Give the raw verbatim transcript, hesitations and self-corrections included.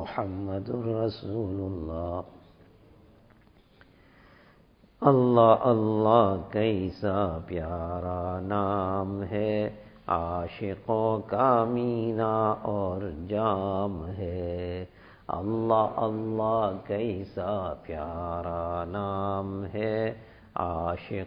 मुहम्मदुर रसूलुल्लाह। अल्लाह अल्लाह कैसा प्यारा नाम है, आशिकों का मीना और जाम है। अल्लाह अल्लाह कैसा प्यारा नाम है, आशिक